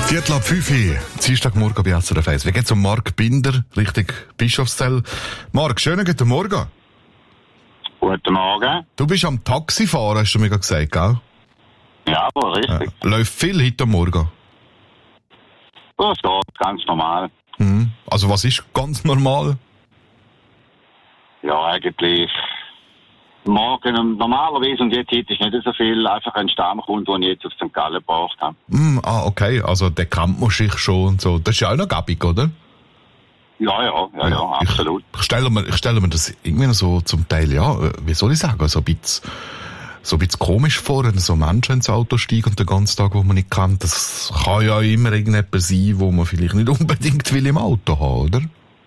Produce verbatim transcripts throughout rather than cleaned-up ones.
Viertel ab fünf Uhr, Dienstagmorgen bei S R F eins. Wir gehen zum Marc Binder, Richtung Bischofszell. Marc, schönen guten Morgen. Guten Morgen. Du bist am Taxifahren, hast du mir gerade gesagt, gell? Ja, aber richtig. Ja. Läuft viel heute Morgen? Das geht ganz normal. Mhm. Also was ist ganz normal? Ja, eigentlich morgen und normalerweise und jetzt ist nicht so viel, einfach ein Stammkunde, den ich jetzt auf Sankt Gallen gebracht habe. Mhm, ah, okay, also der kennt man sich schon und so. Das ist ja auch noch gäbig, oder? Ja, ja, ja, ja, absolut. Ich, ich stelle mir, ich stelle mir das irgendwie so zum Teil, ja, wie soll ich sagen, so ein bisschen, so ein bisschen komisch vor, wenn so Menschen ins Auto steigen und den ganzen Tag, wo man nicht kennt. Das kann ja immer irgendjemand sein, wo man vielleicht nicht unbedingt will im Auto haben, oder?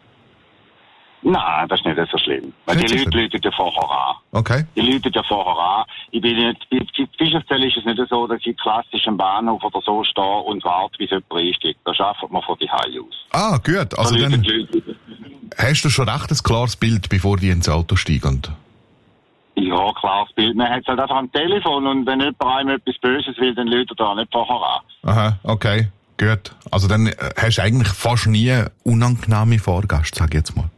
Nein, das ist nicht so schlimm. Weil die Leute läuten ja vorher an. Okay. Die läuten ja vorher an. Ich bin nicht, bei Bischofszell ist es nicht so, dass ich klassisch am Bahnhof oder so stehe und warte, bis jemand einsteigt. Da arbeitet man von die Hause aus. Ah, gut. Also da dann Leute. Hast du schon recht ein klares Bild, bevor die ins Auto steigen? Ja, klares Bild. Man hat es halt einfach am Telefon und wenn jemand einem etwas Böses will, dann läutet er auch nicht vorher an. Aha, okay. Gut. Also dann äh, hast du eigentlich fast nie unangenehme Fahrgäste, sag ich jetzt mal.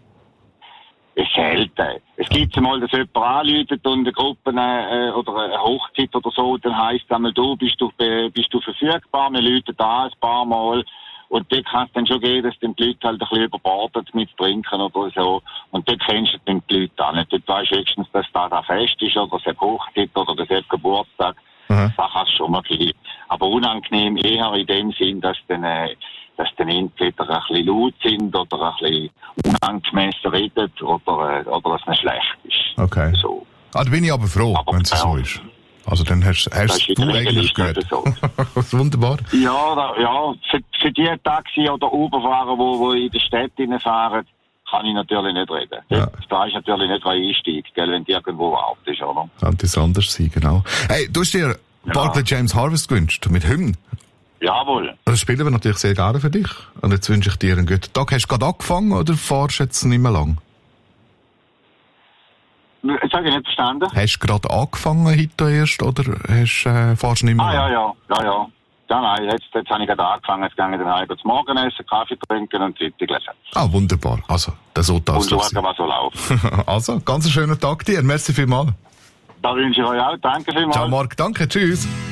Es ist selten. Es gibt mal, dass jemand anläutet und eine Gruppe äh, oder eine Hochzeit oder so, dann heisst es einmal, du bist du, äh, bist du verfügbar, wir läuten da ein paar Mal. Und dort kann es dann schon gehen, dass dann die Leute halt ein bisschen überbordet mit Trinken oder so. Und dort kennst du dann die Leute auch nicht. Dort weisst du höchstens, dass da ein Fest ist oder es eine Hochzeit oder dass es Geburtstag. Mhm. Da kannst du schon mal gehen. Aber unangenehm eher in dem Sinn, dass dann, äh, dass dann entweder ein bisschen laut sind oder ein bisschen unangemessen redet oder, äh, oder dass man schlecht ist. Okay. So. Ah, da bin ich aber froh, wenn es ja. so ist. Also dann hast, hast du eigentlich gehört. So. Wunderbar. Ja, da, ja, für, für die Taxi- oder Uber-Fahrer, die, die in der Stadt fahren, kann ich natürlich nicht reden. Ja. Da ist natürlich nicht, weil ich einsteige, gell, wenn die irgendwo wartest, oder? Könnte es anders sein, genau. Hey, du hast dir ja. Barclay James Harvest gewünscht, mit Hymn. Jawohl. Das spielen wir natürlich sehr gerne für dich. Und jetzt wünsche ich dir einen guten Tag. Hast du gerade angefangen oder fahrst du jetzt nicht mehr lang? Das habe ich nicht verstanden. Hast du gerade angefangen heute erst oder hast, äh, fahrst du nicht mehr Ah, lang? ja, ja, ja, ja. Ja, nein, jetzt, jetzt habe ich gerade angefangen, jetzt gehe ich dann heim zum Morgenessen, Kaffee trinken und Zeitung lesen. Ah, wunderbar. Also, das sollte alles Und schauen, was so läuft. Also, ganz einen schönen Tag dir. Merci vielmals. Da wünsche ich euch auch. Danke vielmals. Ciao, Marc. Danke. Tschüss.